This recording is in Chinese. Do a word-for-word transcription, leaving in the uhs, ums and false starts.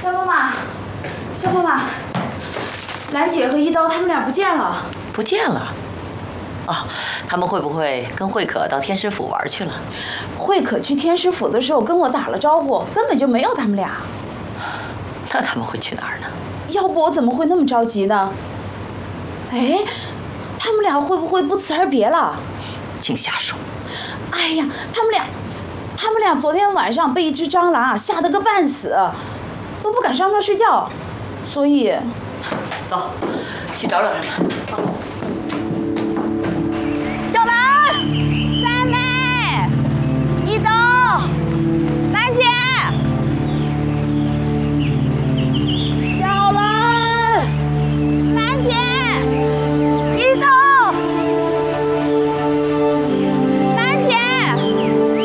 小妈妈，小妈妈，兰姐和一刀他们俩不见了。 不见了？哦，他们会不会跟慧可到天师府玩去了？ 慧可去天师府的时候跟我打了招呼，根本就没有他们俩。 那他们会去哪儿呢？ 要不我怎么会那么着急呢？哎，他们俩会不会不辞而别了？ 净瞎说！ 哎呀，他们俩，他们俩昨天晚上被一只蟑螂吓得个半死，都不敢上床睡觉，所以， 走，去找找他们。